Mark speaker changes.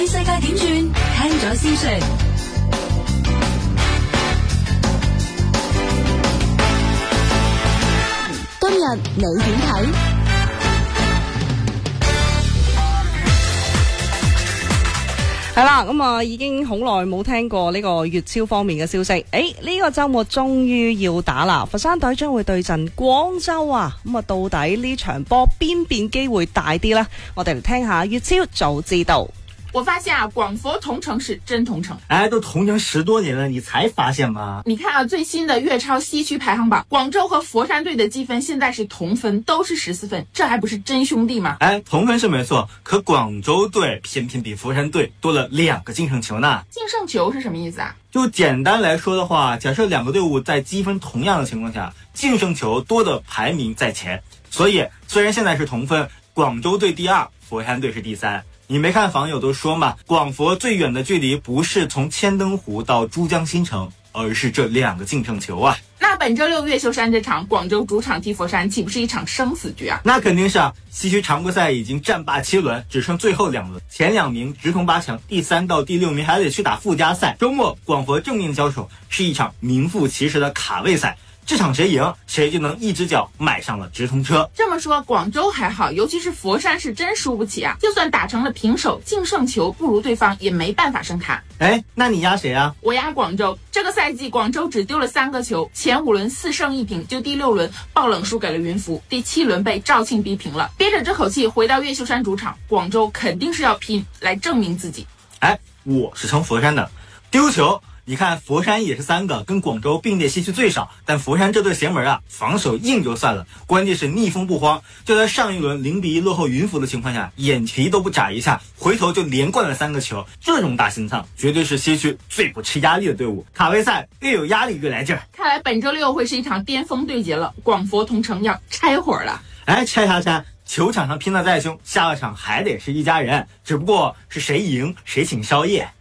Speaker 1: 世界點轉，聽咗先算。
Speaker 2: 今日你點睇？
Speaker 3: 係啦，咁啊已經好耐冇聽過呢個粵超方面嘅消息。呢個周末終於要打啦！佛山隊將會對陣廣州啊！咁啊，到底呢場波邊邊機會大啲呢？我哋嚟聽下粵超就知道。
Speaker 4: 我發現啊，廣佛同城是真同城。
Speaker 5: 都同城10多年了，你才發現嗎？
Speaker 4: 你看啊，最新的粵超西區排行榜，廣州和佛山隊的積分現在是同分，都是14分，這還不是真兄弟嗎？
Speaker 5: 同分是沒錯，可廣州隊偏偏比佛山隊多了2個淨勝球呢。
Speaker 4: 淨勝球是什麼意思啊？
Speaker 5: 就簡單來說的話，假設2個隊伍在積分同樣的情況下，淨勝球多的排名在前，所以雖然現在是同分，廣州隊第2，佛山隊是第3。你沒看網友都說嘛，廣佛最遠的距離不是從千燈湖到珠江新城，而是這2個淨勝球啊。
Speaker 4: 那本周6越秀山這場廣州主場踢佛山，豈不是一場生死局啊？
Speaker 5: 那肯定是啊，西區常規賽已經戰罷7輪，只剩最後2輪，前2名直通8強，第3到第6名還得去打附加賽。周末廣佛正面交手是一場名副其實的卡位賽。這場誰贏，誰就能一隻腳買上了直通車。
Speaker 4: 這麼說，廣州還好，尤其是佛山是真輸不起啊！就算打成了平手，淨勝球不如對方，也沒辦法勝他。
Speaker 5: 那你壓誰啊？
Speaker 4: 我壓廣州。這個賽季廣州只丟了3個球，前5輪4勝1平，就第6輪爆冷輸給了雲浮，第7輪被肇慶逼平了。憋着這口氣回到越秀山主場，廣州肯定是要拼來證明自己。
Speaker 5: 我是撐佛山的，丟球。你看佛山也是3個，跟廣州並列西區最少，但佛山這對邪門啊，防守硬就算了，關鍵是逆風不慌，就在上一輪0-1落後雲浮的情況下，眼皮都不眨一下，回頭就連灌了3個球，這種大心臟絕對是西區最不吃壓力的隊伍。卡位賽越有壓力越來勁，
Speaker 4: 看來本周6會是一場巔峰對決了，廣佛同城要拆夥了。
Speaker 5: 拆啥拆？球場上拼得再兇，下個場還得是一家人，只不過是誰贏誰請宵夜。